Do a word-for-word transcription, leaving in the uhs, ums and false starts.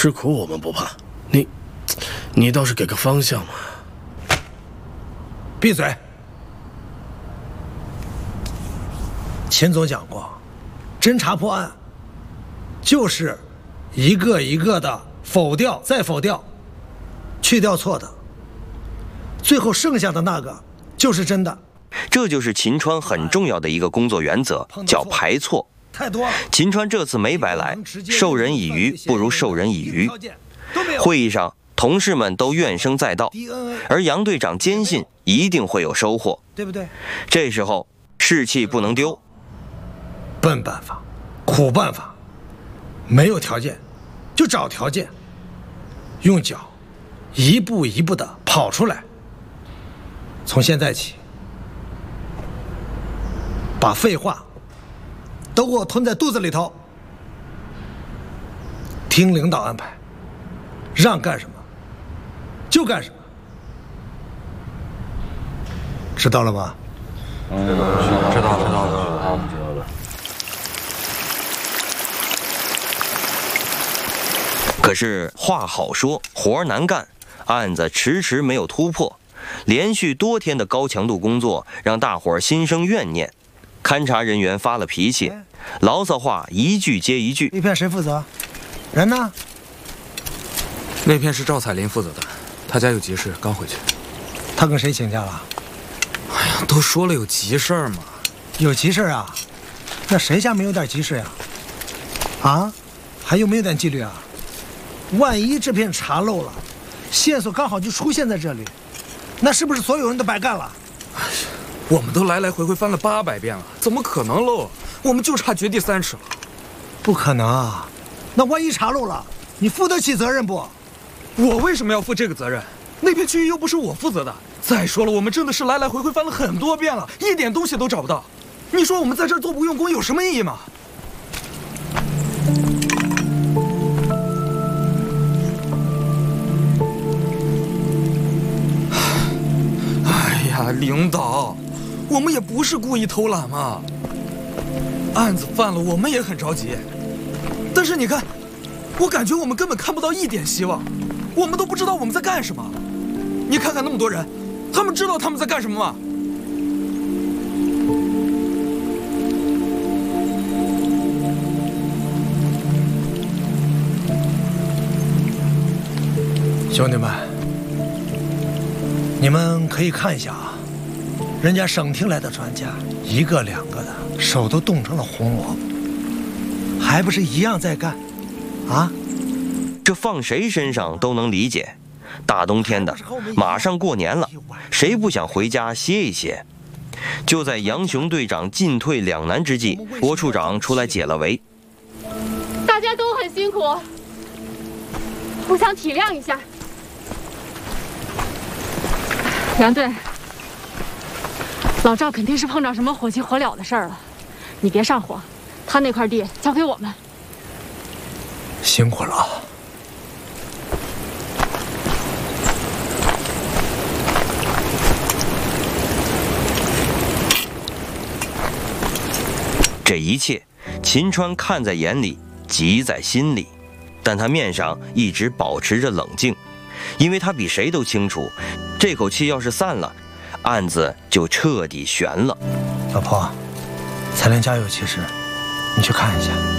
吃苦我们不怕，你，你倒是给个方向嘛。 闭嘴！秦总讲过，侦查破案，就是一个一个的否掉，再否掉，去掉错的，最后剩下的那个就是真的。 这就是秦川很重要的一个工作原则，叫排错。 太多了。 秦川这次没白来，授人以鱼不如授人以渔。会议上，同事们都怨声载道，而杨队长坚信一定会有收获， 对不对？ 这时候士气不能丢。 笨办法，苦办法，没有条件就找条件，用脚一步一步的跑出来。从现在起，把废话都给我吞在肚子里头，听领导安排，让干什么就干什么，知道了吗？ 嗯，知道了，知道了，知道了。 可是话好说，活难干，案子迟迟没有突破，连续多天的高强度工作让大伙儿心生怨念。勘查人员发了脾气，牢骚话一句接一句。 那片谁负责？人呢？ 那片是赵彩玲负责的，她家有急事，刚回去。 她跟谁请假了？ 哎呀，都说了有急事儿嘛。 有急事啊？那谁家没有点急事呀？啊？还有没有点纪律啊？万一这片查漏了，线索刚好就出现在这里，那是不是所有人都白干了？ 哎呀，我们都来来回回翻了八百遍了，怎么可能漏？我们就差掘地三尺了。 不可能啊！那万一查漏了，你负得起责任不？ 我为什么要负这个责任？那片区域又不是我负责的。再说了，我们真的是来来回回翻了很多遍了，一点东西都找不到。你说我们在这儿做不用功有什么意义吗？哎呀，领导，我们也不是故意偷懒嘛。案子犯了，我们也很着急。但是你看，我感觉我们根本看不到一点希望，我们都不知道我们在干什么。你看看那么多人，他们知道他们在干什么吗？ 兄弟们，你们可以看一下啊，人家省厅来的专家，一个两个的，手都冻成了红萝卜，还不是一样在干，啊？ 这放谁身上都能理解。大冬天的，马上过年了，谁不想回家歇一歇？就在杨雄队长进退两难之际，郭处长出来解了围。 大家都很辛苦，互相体谅一下。杨队，老赵肯定是碰着什么火急火燎的事儿了，你别上火，他那块地交给我们。 辛苦了。 这一切，秦川看在眼里，急在心里，但他面上一直保持着冷静，因为他比谁都清楚，这口气要是散了，案子就彻底悬了。 老婆，彩莲家有急事，你去看一下。